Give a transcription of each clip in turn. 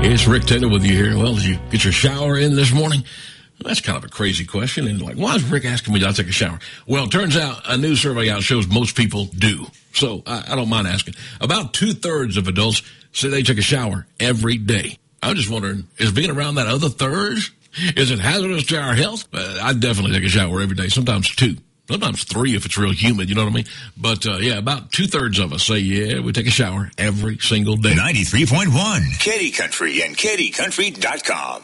It's Rick Taylor with you here. Well, did you get your shower in this morning? Well, that's kind of a crazy question. And like, why is Rick asking me to take a shower? Well, it turns out a new survey out shows most people do. So I don't mind asking. About 2/3 of adults say they take a shower every day. I'm just wondering, is being around that other third, is it hazardous to our health? I definitely take a shower every day, sometimes 2. Sometimes 3 if it's real humid, you know what I mean? But, yeah, about 2/3 of us say, yeah, we take a shower every single day. 93.1 Katy Country and KatyCountry.com.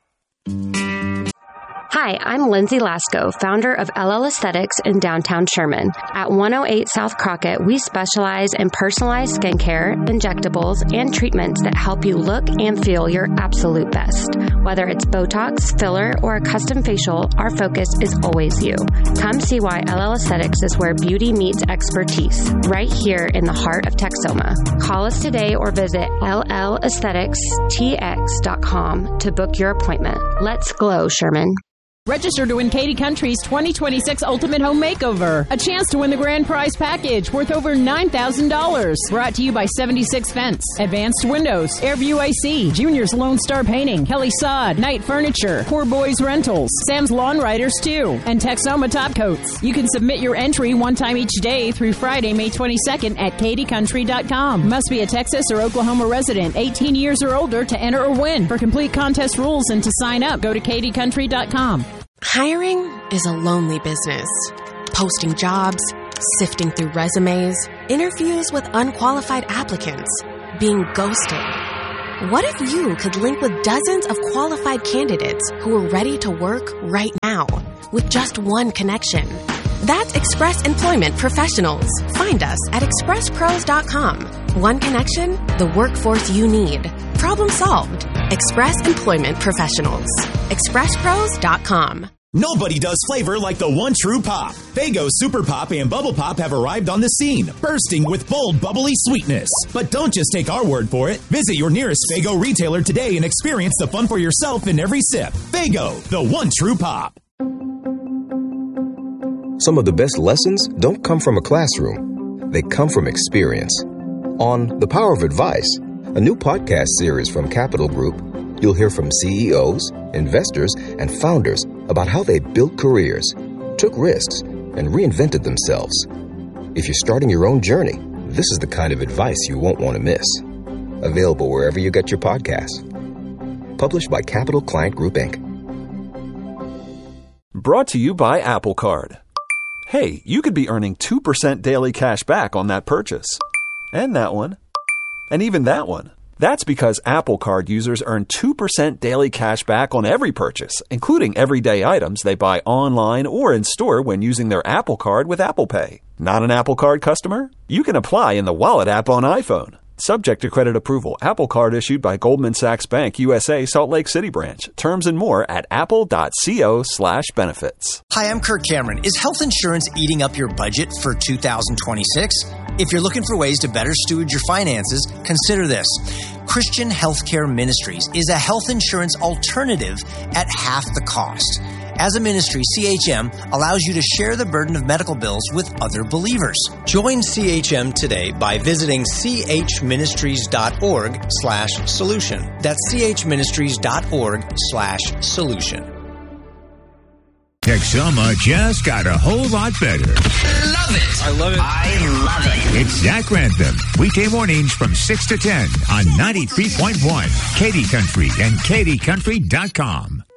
Hi, I'm Lindsay Lasco, founder of LL Aesthetics in downtown Sherman. At 108 South Crockett, we specialize in personalized skincare, injectables, and treatments that help you look and feel your absolute best. Whether it's Botox, filler, or a custom facial, our focus is always you. Come see why LL Aesthetics is where beauty meets expertise, right here in the heart of Texoma. Call us today or visit LLAestheticsTX.com to book your appointment. Let's glow, Sherman. Register to win Katy Country's 2026 Ultimate Home Makeover. A chance to win the grand prize package worth over $9,000. Brought to you by 76 Fence, Advanced Windows, Airview AC, Junior's Lone Star Painting, Kelly Sod, Knight Furniture, Poor Boys Rentals, Sam's Lawn Riders 2, and Texoma Top Coats. You can submit your entry one time each day through Friday, May 22nd at KatyCountry.com. Must be a Texas or Oklahoma resident, 18 years or older to enter or win. For complete contest rules and to sign up, go to KatyCountry.com. Hiring is a lonely business. Posting jobs, sifting through resumes, interviews with unqualified applicants, being ghosted. What if you could link with dozens of qualified candidates who are ready to work right now with just one connection? That's Express Employment Professionals. Find us at expresspros.com. One connection, the workforce you need. Problem solved. Express Employment Professionals. expresspros.com. Nobody does flavor like the one true pop. Faygo Super Pop and Bubble Pop have arrived on the scene, bursting with bold, bubbly sweetness. But don't just take our word for it. Visit your nearest Faygo retailer today and experience the fun for yourself in every sip. Faygo, the one true pop. Some of the best lessons don't come from a classroom. They come from experience. On The Power of Advice, a new podcast series from Capital Group, you'll hear from CEOs, investors, and founders about how they built careers, took risks, and reinvented themselves. If you're starting your own journey, this is the kind of advice you won't want to miss. Available wherever you get your podcasts. Published by Capital Client Group, Inc. Brought to you by Apple Card. Hey, you could be earning 2% daily cash back on that purchase. And that one. And even that one. That's because Apple Card users earn 2% daily cash back on every purchase, including everyday items they buy online or in store when using their Apple Card with Apple Pay. Not an Apple Card customer? You can apply in the Wallet app on iPhone. Subject to credit approval. Apple Card issued by Goldman Sachs Bank USA, Salt Lake City branch. Terms and more at apple.co/benefits. Hi, I'm Kirk Cameron. Is health insurance eating up your budget for 2026? If you're looking for ways to better steward your finances, consider this. Christian Healthcare Ministries is a health insurance alternative at half the cost. As a ministry, CHM allows you to share the burden of medical bills with other believers. Join CHM today by visiting chministries.org/solution. That's chministries.org/solution. Texoma just got a whole lot better. Love it. I love it. I love it. It's Zach Grantham. Weekday mornings from 6 to 10 on 93.1 Katy Country and KatyCountry.com.